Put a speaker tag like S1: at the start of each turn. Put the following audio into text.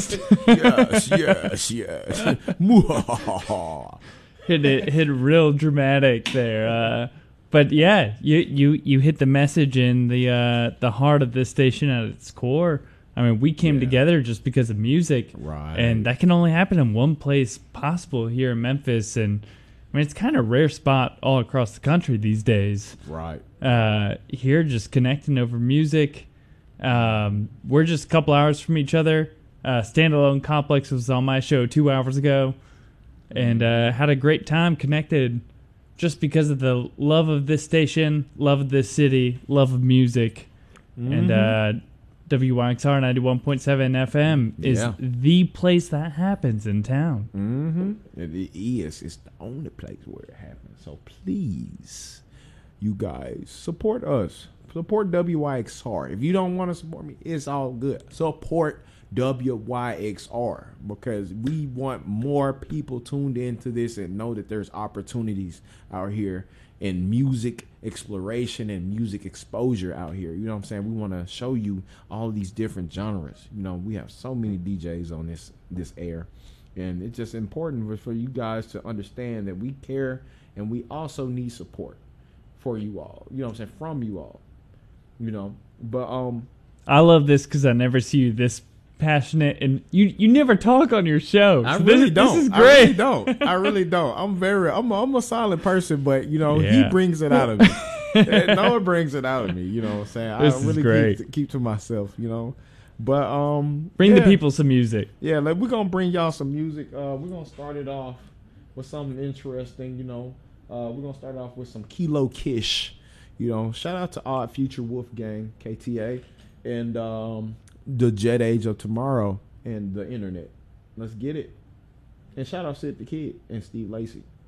S1: yes.
S2: hit it real dramatic there. But yeah, you hit the message in the heart of this station at its core. I mean, we came together just because of music,
S1: right?
S2: And that can only happen in one place possible here in Memphis. And I mean, it's kind of a rare spot all across the country these days,
S1: right?
S2: Here, just connecting over music. We're just a couple hours from each other. Standalone Complex was on my show 2 hours ago, and had a great time connected just because of the love of this station, love of this city, love of music. And WYXR 91.7 FM is the place that happens in town.
S1: It is. It's the only place where it happens. So please, you guys, support us. Support WYXR. If you don't want to support me, it's all good. Support WYXR because we want more people tuned into this and know that there's opportunities out here in music exploration and music exposure out here. You know what I'm saying? We want to show you all these different genres. You know, we have so many DJs on this air, and it's just important for you guys to understand that we care and we also need support for you all. You know what I'm saying? From you all. You know, but
S2: I love this because I never see you this passionate, and you never talk on your show.
S1: I really don't.
S2: This is great.
S1: I really don't. I'm a solid person, but you know, he brings it out of me. Noah brings it out of me. You know what I'm saying?
S2: This
S1: I really
S2: is great.
S1: keep to myself. You know, but
S2: bring the people some music.
S1: Yeah, like we're gonna bring y'all some music. We're gonna start it off with something interesting. You know, we're gonna start off with some Kilo Kish. You know, shout out to Odd Future Wolfgang, KTA, and the Jet Age of Tomorrow and the internet. Let's get it. And shout out Sid the Kid and Steve Lacy.